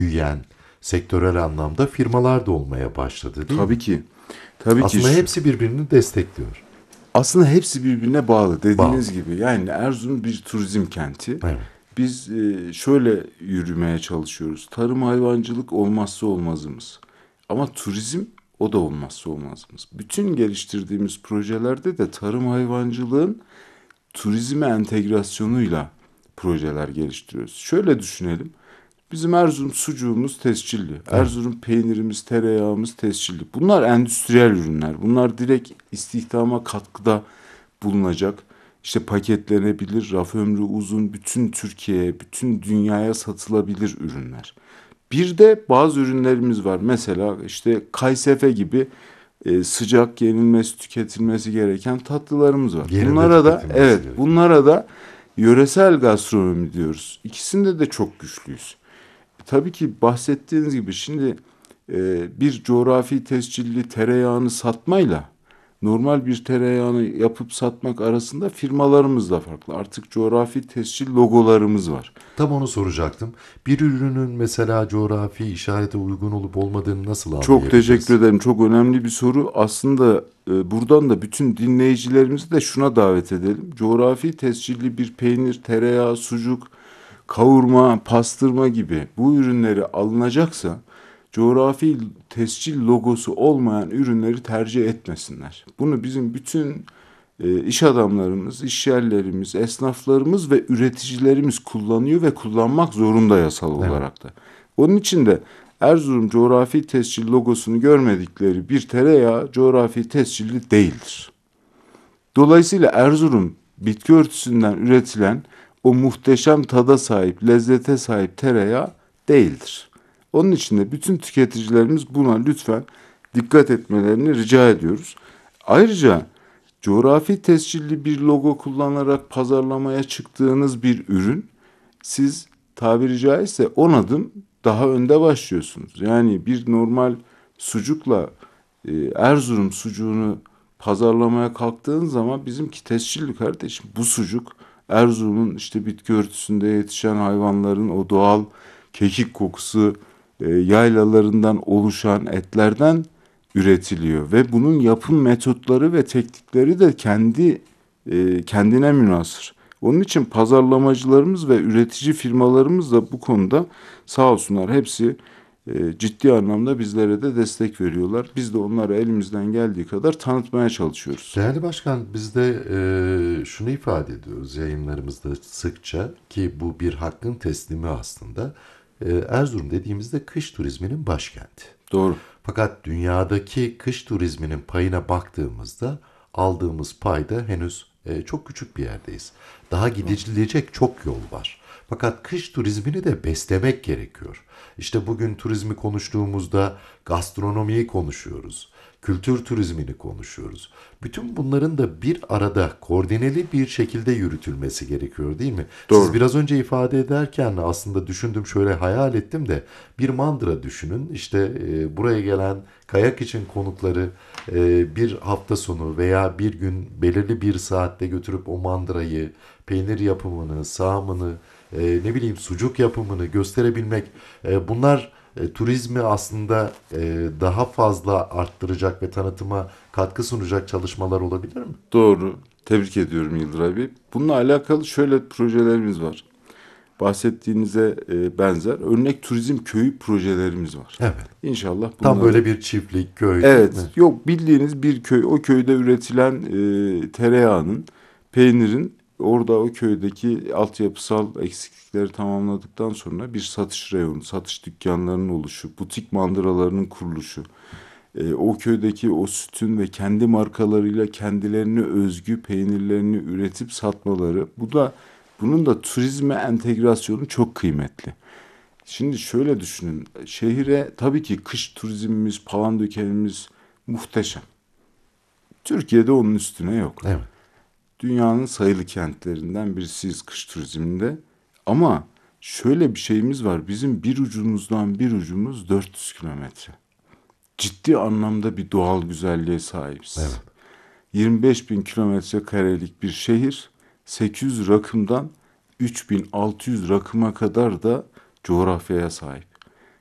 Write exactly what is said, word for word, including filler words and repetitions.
büyüyen, sektörel anlamda firmalar da olmaya başladı değil Tabii mi? ki. Tabii ki. Aslında Şu, hepsi birbirini destekliyor. aslında hepsi birbirine bağlı Bağlı. dediğiniz gibi. Yani Erzurum bir turizm kenti. Evet. Biz e, şöyle yürümeye çalışıyoruz. Tarım hayvancılık olmazsa olmazımız. Ama turizm o da olmazsa olmazımız. Bütün geliştirdiğimiz projelerde de tarım hayvancılığın turizme entegrasyonuyla projeler geliştiriyoruz. Şöyle düşünelim. Bizim Erzurum sucuğumuz tescilli. Evet. Erzurum peynirimiz, tereyağımız tescilli. Bunlar endüstriyel ürünler. Bunlar direkt istihdama katkıda bulunacak. İşte paketlenebilir, raf ömrü uzun, bütün Türkiye'ye, bütün dünyaya satılabilir ürünler. Bir de bazı ürünlerimiz var. Mesela işte kaysefe gibi e, sıcak yenilmesi, tüketilmesi gereken tatlılarımız var. Yerinde Bunlara da tüketilmesi evet, gerekiyor. bunlara da yöresel gastronomi diyoruz. İkisinde de çok güçlüyüz. Tabii ki bahsettiğiniz gibi şimdi e, bir coğrafi tescilli tereyağını satmayla normal bir tereyağını yapıp satmak arasında firmalarımız da farklı. Artık coğrafi tescil logolarımız var. Tam onu soracaktım. Bir ürünün mesela coğrafi işarete uygun olup olmadığını nasıl Çok teşekkür anlayabiliriz? ederim. Çok önemli bir soru. Aslında e, buradan da bütün dinleyicilerimizi de şuna davet edelim. Coğrafi tescilli bir peynir, tereyağı, sucuk, kavurma, pastırma gibi bu ürünleri alınacaksa coğrafi tescil logosu olmayan ürünleri tercih etmesinler. Bunu bizim bütün e, iş adamlarımız, iş yerlerimiz, esnaflarımız ve üreticilerimiz kullanıyor ve kullanmak zorunda yasal Evet. olarak da. Onun için de Erzurum coğrafi tescil logosunu görmedikleri bir tereyağı coğrafi tescilli değildir. Dolayısıyla Erzurum bitki örtüsünden üretilen o muhteşem tada sahip, lezzete sahip tereyağı değildir. Onun için de bütün tüketicilerimiz buna lütfen dikkat etmelerini rica ediyoruz. Ayrıca coğrafi tescilli bir logo kullanarak pazarlamaya çıktığınız bir ürün, siz tabiri caizse on adım daha önde başlıyorsunuz. Yani bir normal sucukla e, Erzurum sucuğunu pazarlamaya kalktığın zaman bizimki tescilli kardeşim. Bu sucuk Erzurum'un işte bitki örtüsünde yetişen hayvanların o doğal kekik kokusu e, yaylalarından oluşan etlerden üretiliyor ve bunun yapım metotları ve teknikleri de kendi e, kendine münhasır. Onun için pazarlamacılarımız ve üretici firmalarımız da bu konuda sağ olsunlar hepsi e, ciddi anlamda bizlere de destek veriyorlar. Biz de onlara elimizden geldiği kadar tanıtmaya çalışıyoruz. Değerli başkan, biz de e, şunu ifade ediyoruz yayınlarımızda sıkça ki bu bir hakkın teslimi aslında. E, Erzurum dediğimizde kış turizminin başkenti. Doğru. Fakat dünyadaki kış turizminin payına baktığımızda aldığımız payda henüz e, çok küçük bir yerdeyiz. Daha gidilecek çok yol var. Fakat kış turizmini de beslemek gerekiyor. İşte bugün turizmi konuştuğumuzda gastronomiyi konuşuyoruz. Kültür turizmini konuşuyoruz. Bütün bunların da bir arada koordineli bir şekilde yürütülmesi gerekiyor değil mi? Siz Doğru. biraz önce ifade ederken aslında düşündüm, şöyle hayal ettim de bir mandıra düşünün. İşte e, buraya gelen kayak için konukları e, bir hafta sonu veya bir gün belirli bir saatte götürüp o mandırayı, peynir yapımını, sağımını, e, ne bileyim sucuk yapımını gösterebilmek, e, bunlar e, turizmi aslında e, daha fazla arttıracak ve tanıtıma katkı sunacak çalışmalar olabilir mi? Doğru. Tebrik ediyorum Yıldıray Bey. Bununla alakalı şöyle projelerimiz var. Bahsettiğinize e, benzer örnek turizm köyü projelerimiz var. Evet. İnşallah Tam bunları. böyle bir çiftlik, köy değil Evet, mi? yok bildiğiniz bir köy, o köyde üretilen e, tereyağının, peynirin orada o köydeki altyapısal eksiklikleri tamamladıktan sonra bir satış reyonu, satış dükkanlarının oluşu, butik mandıralarının kuruluşu, e, o köydeki o sütün ve kendi markalarıyla kendilerine özgü peynirlerini üretip satmaları, bu da bunun da turizme entegrasyonu çok kıymetli. Şimdi şöyle düşünün. Şehire tabii ki kış turizmimiz, Palandökenimiz muhteşem. Türkiye'de onun üstüne yok. Evet. Dünyanın sayılı kentlerinden birisiyiz kış turizminde. Ama şöyle bir şeyimiz var. Bizim bir ucumuzdan bir ucumuz dört yüz kilometre. Ciddi anlamda bir doğal güzelliğe sahibiz. Evet. yirmi beş bin kilometre karelik bir şehir, sekiz yüz rakımdan üç bin altı yüz rakıma kadar da coğrafyaya sahip.